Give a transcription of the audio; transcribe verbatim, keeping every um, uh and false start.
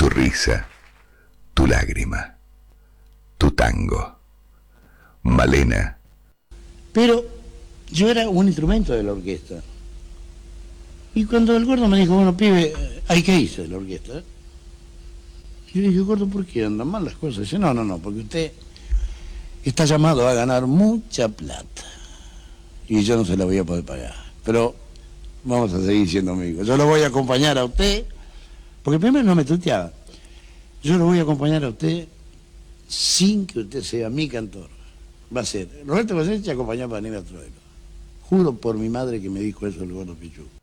tu risa, tu lágrima, tu tango. Malena. Pero yo era un instrumento de la orquesta. Y cuando el gordo me dijo, bueno, pibe, hay que irse de la orquesta. Y yo le dije, gordo, ¿por qué andan mal las cosas? Dice, no, no, no, porque usted está llamado a ganar mucha plata. Y yo no se la voy a poder pagar. Pero vamos a seguir siendo amigos. Yo lo voy a acompañar a usted, porque primero no me tuteaba. Yo lo voy a acompañar a usted sin que usted sea mi cantor. Va a ser Roberto Goyeneche acompañado por Aníbal Troilo. Juro por mi madre que me dijo eso el gordo Pichu.